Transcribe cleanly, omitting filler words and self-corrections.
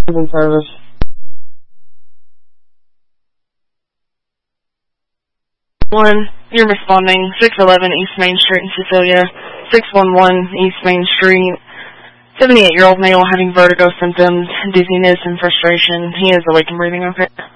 In service. One, you're responding 611 East Main Street in Cecilia, 611 East Main Street. 78-year-old male having vertigo symptoms, dizziness, and frustration. He is awake and breathing okay.